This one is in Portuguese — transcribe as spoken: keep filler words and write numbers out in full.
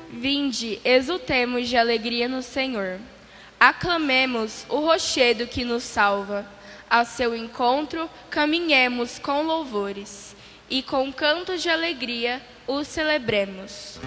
Vinde, exultemos de alegria no Senhor. Aclamemos o rochedo que nos salva. Ao seu encontro, caminhemos com louvores, e com cantos de alegria o celebremos.